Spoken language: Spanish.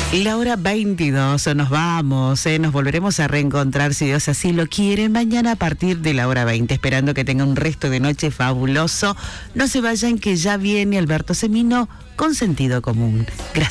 La hora 22, nos vamos, nos volveremos a reencontrar si Dios así lo quiere mañana a partir de la hora 20, esperando que tenga un resto de noche fabuloso. No se vayan que ya viene Alberto Semino con Sentido Común. Gracias.